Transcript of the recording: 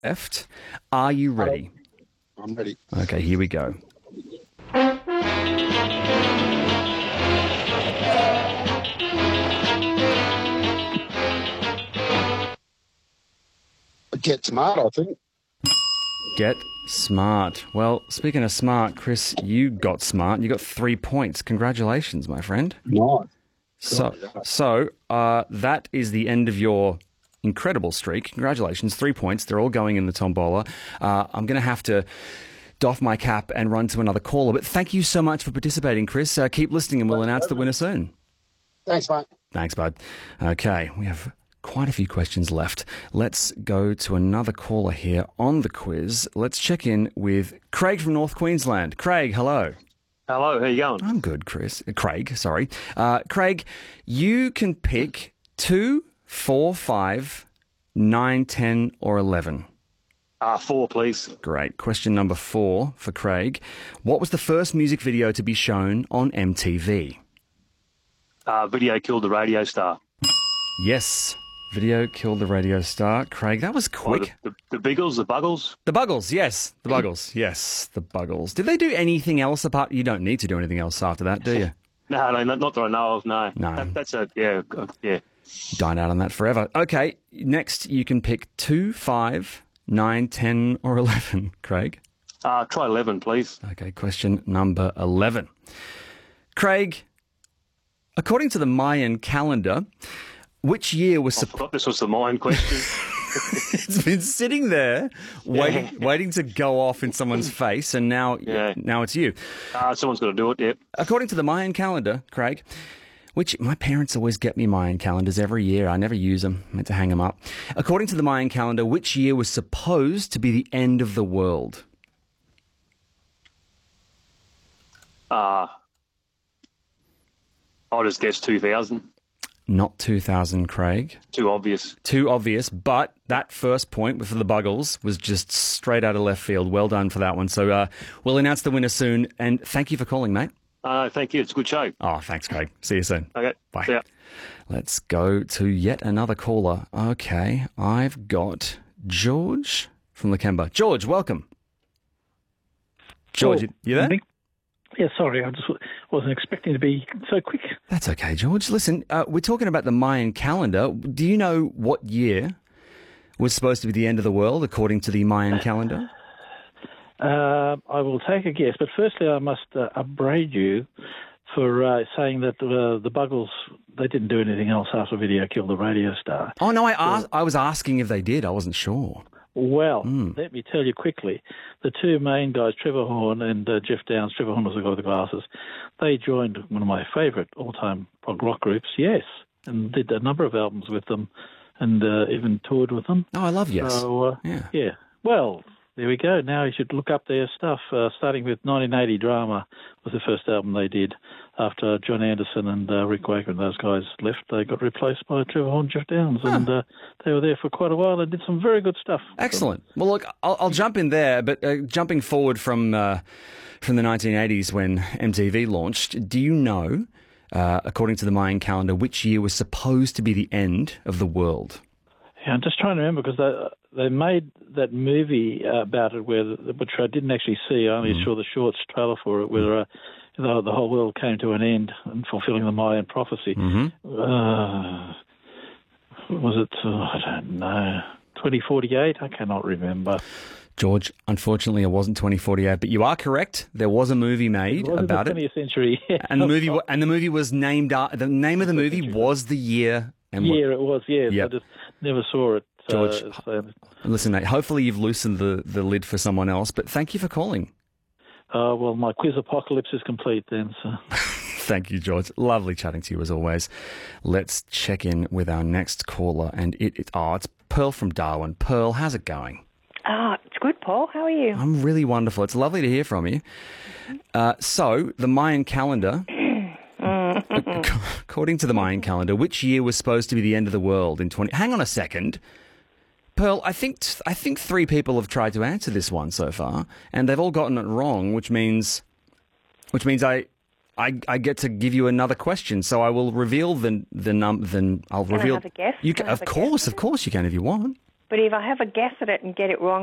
left. Are you ready? I'm ready. Okay, here we go. Get Smart, I think. Get smart. Well, speaking of smart, Chris, you got smart. You got 3 points. Congratulations, my friend. Nice. So that is the end of your incredible streak. Congratulations, 3 points. They're all going in the tombola. I'm going to have to doff my cap and run to another caller. But thank you so much for participating, Chris. Keep listening and we'll announce the winner soon. Thanks, mate. Thanks, bud. Okay, we have quite a few questions left. Let's go to another caller here on the quiz. Let's check in with Craig from North Queensland. Craig, hello. Hello, how you going? I'm good, Craig, sorry. Craig, you can pick 2, 4, 5, 9, 10 or 11. 4, please. Great. Question number 4 for Craig. What was the first music video to be shown on MTV? Video Killed the Radio Star. Yes. Video Killed the Radio Star. Craig, that was quick. The Biggles, the Buggles? The Buggles, yes. The Buggles, yes. The Buggles. Did they do anything else apart? You don't need to do anything else after that, do you? No, not that I know of, no. No. That's a, yeah. Dine out on that forever. Okay, next you can pick 2, 5, 9, 10 or 11, Craig. Try 11, please. Okay, question number 11. Craig, according to the Mayan calendar, which year was... I forgot this was the Mayan question. It's been sitting there waiting to go off in someone's face, and now it's you. Someone's got to do it, yeah. According to the Mayan calendar, Craig, which my parents always get me Mayan calendars every year. I never use them. I meant to hang them up. According to the Mayan calendar, which year was supposed to be the end of the world? I'll just guess 2000. Not 2000, Craig. Too obvious. Too obvious, but that first point for the Buggles was just straight out of left field. Well done for that one. So we'll announce the winner soon, and thank you for calling, mate. Thank you. It's a good show. Oh, thanks, Craig. See you soon. Okay. Bye. See ya. Let's go to yet another caller. Okay, I've got George from Lakemba. George, welcome. George, you there? Yeah, sorry, I just wasn't expecting to be so quick. That's okay, George. Listen, we're talking about the Mayan calendar. Do you know what year was supposed to be the end of the world according to the Mayan calendar? I will take a guess, but firstly I must upbraid you for saying that the Buggles, they didn't do anything else after Video Killed the Radio Star. Oh, no, I was asking if they did. I wasn't sure. Well, let me tell you quickly. The two main guys, Trevor Horn and Jeff Downs, Trevor Horn was the guy with the glasses, they joined one of my favourite all-time prog rock groups, Yes, and did a number of albums with them and even toured with them. Oh, I love Yes. So, yeah. Well, there we go. Now you should look up their stuff, starting with 1980 Drama was the first album they did. After John Anderson and Rick Wakeman, those guys left, they got replaced by Trevor Horn and Jeff Downs, and they were there for quite a while and did some very good stuff. Excellent. Well, look, I'll jump in there, but jumping forward from the 1980s when MTV launched, do you know, according to the Mayan calendar, which year was supposed to be the end of the world? Yeah, I'm just trying to remember because they made that movie about it which I didn't actually see. I only saw the short trailer for it where the whole world came to an end and fulfilling the Mayan prophecy. Was it, I don't know, 2048? I cannot remember. George, unfortunately, it wasn't 2048, but you are correct. There was a movie made about it. 20th century. And the movie was named. The name of the movie was the year. And it was. Yes, yep. I just never saw it. George, listen, mate. Hopefully, you've loosened the lid for someone else. But thank you for calling. Well, my quiz apocalypse is complete then. So. Thank you, George. Lovely chatting to you as always. Let's check in with our next caller, and it's Pearl from Darwin. Pearl, how's it going? It's good, Paul. How are you? I'm really wonderful. It's lovely to hear from you. So, the Mayan calendar, according to the Mayan calendar, which year was supposed to be the end of the world in 20... Hang on a second. Pearl, I think 3 people have tried to answer this one so far, and they've all gotten it wrong, which means I get to give you another question. So I will reveal the number. Then I'll reveal. Can I have a guess? Of course you can if you want. But if I have a guess at it and get it wrong,